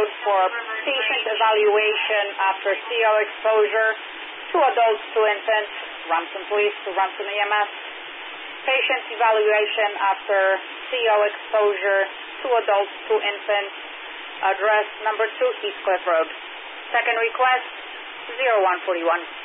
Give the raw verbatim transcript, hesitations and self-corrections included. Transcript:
Road for patient evaluation after C O exposure to adults to infants, Rumson Police to Rumson E M S. Patient evaluation after C O exposure to adults to infants, address number two, Heathcliff Road. Second request, zero one four one.